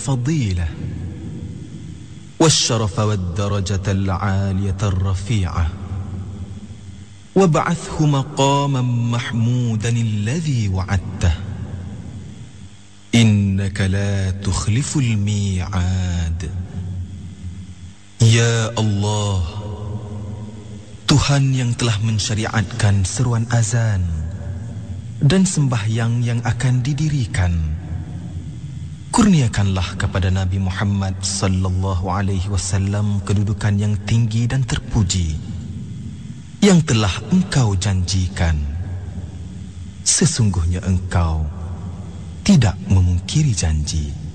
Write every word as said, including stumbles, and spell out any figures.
والفضيلة والشرف والدرجة العالية الرفيعة وابعثه مقاما محمودا الذي وعدته إنك لا تخلف الميعاد. Ya Allah, Tuhan yang telah mensyariatkan seruan azan dan sembahyang yang akan didirikan, kurniakanlah kepada Nabi Muhammad sallallahu alaihi wasallam kedudukan yang tinggi dan terpuji yang telah engkau janjikan. Sesungguhnya engkau tidak memungkiri janji.